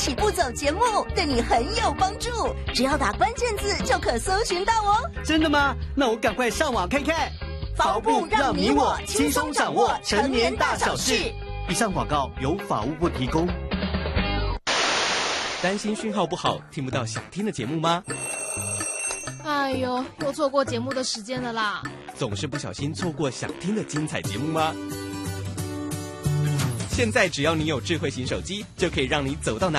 起步走节目对你很有帮助，只要打关键字就可搜寻到哦。 真的吗？那我赶快上网看看。 法务部让你我轻松掌握成年大小事。 以上广告由法务部提供。 担心讯号不好，听不到想听的节目吗？ 哎呦，又错过节目的时间了啦！ 总是不小心错过想听的精彩节目吗？现在只要你有智慧型手机，就可以让你走到哪